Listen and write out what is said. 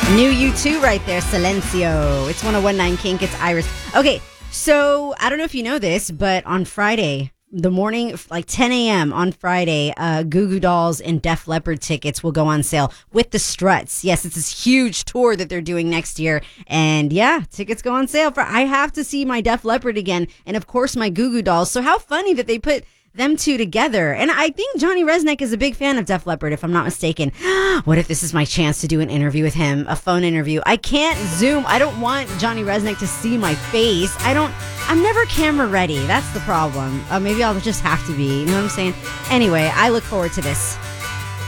New U2 right there, Silencio. It's 101.9 Kink, it's Iris. Okay, so I don't know if you know this, but on Friday, the morning, like 10 a.m. on Friday, Goo Goo Dolls and Def Leppard tickets will go on sale with the Struts. Yes, it's this huge tour that they're doing next year. And yeah, tickets go on sale for, I have to see my Def Leppard again. And of course, my Goo Goo Dolls. So how funny that they put them two together. And I think Johnny Resnick is a big fan of Def Leppard, if I'm not mistaken. What if this is my chance to do an interview with him, a phone interview? I can't Zoom. I don't want Johnny Resnick to see my face. I'm never camera ready. That's the problem. Maybe I'll just have to be. You know what I'm saying? Anyway, I look forward to this.